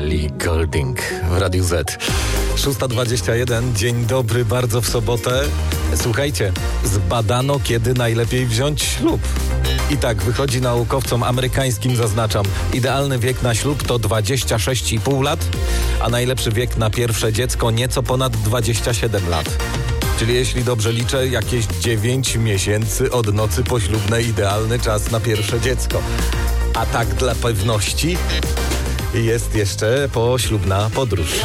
Ellie Goulding w Radiu Z. 6:21, dzień dobry, bardzo w sobotę. Słuchajcie, zbadano, kiedy najlepiej wziąć ślub. I tak, wychodzi naukowcom amerykańskim, zaznaczam, idealny wiek na ślub to 26,5 lat, a najlepszy wiek na pierwsze dziecko nieco ponad 27 lat. Czyli jeśli dobrze liczę, jakieś 9 miesięcy od nocy poślubnej idealny czas na pierwsze dziecko. A tak dla pewności jest jeszcze poślubna podróż.